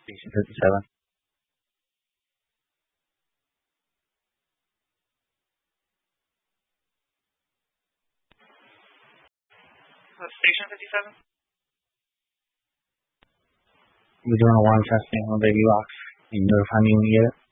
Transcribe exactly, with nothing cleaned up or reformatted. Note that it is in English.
Station fifty-seven. Uh, Station fifty-seven? We're doing a alarm testing on Baby Box. Can you notify me when you get it?